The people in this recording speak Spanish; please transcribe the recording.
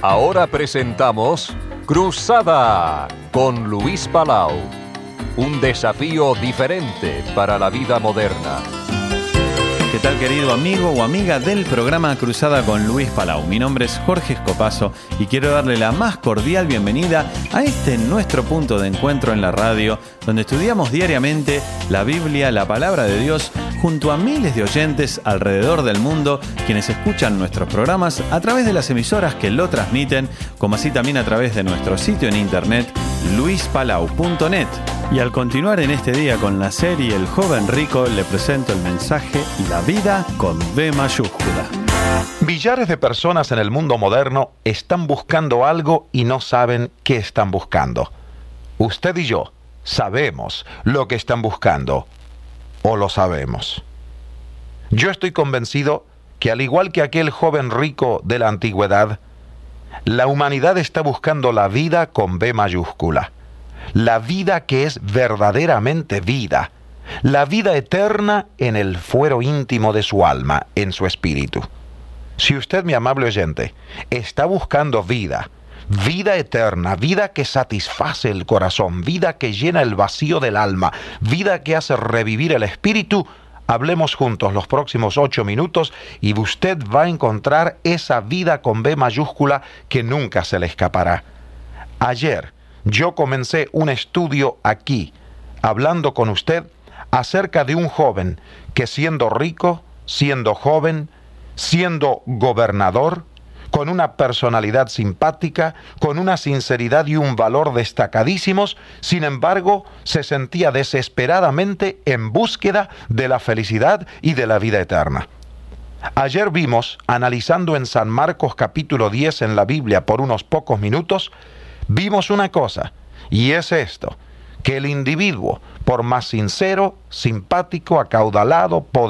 Ahora presentamos Cruzada con Luis Palau. Un desafío diferente para la vida moderna. ¿Qué tal, querido amigo o amiga del programa Cruzada con Luis Palau? Mi nombre es Jorge Escopazo y quiero darle la más cordial bienvenida a nuestro punto de encuentro en la radio, donde estudiamos diariamente la Biblia, la Palabra de Dios, junto a miles de oyentes alrededor del mundo, quienes escuchan nuestros programas a través de las emisoras que lo transmiten, como así también a través de nuestro sitio en internet, luispalau.net. Y al continuar en este día con la serie El Joven Rico, le presento el mensaje La Vida con B mayúscula. Millares de personas en el mundo moderno están buscando algo y no saben qué están buscando. Usted y yo sabemos lo que están buscando, o lo sabemos. Yo estoy convencido que, al igual que aquel joven rico de la antigüedad, la humanidad está buscando la vida con B mayúscula. La vida que es verdaderamente vida. La vida eterna en el fuero íntimo de su alma, en su espíritu. Si usted, mi amable oyente, está buscando vida, vida eterna, vida que satisface el corazón, vida que llena el vacío del alma, vida que hace revivir el espíritu, hablemos juntos los próximos 8 minutos y usted va a encontrar esa vida con B mayúscula que nunca se le escapará. Ayer yo comencé un estudio aquí, hablando con usted acerca de un joven que, siendo rico, siendo joven, siendo gobernador, con una personalidad simpática, con una sinceridad y un valor destacadísimos, sin embargo, se sentía desesperadamente en búsqueda de la felicidad y de la vida eterna. Ayer vimos, analizando en San Marcos capítulo 10 en la Biblia por unos pocos minutos, vimos una cosa, y es esto, que el individuo, por más sincero, simpático, acaudalado, poderoso,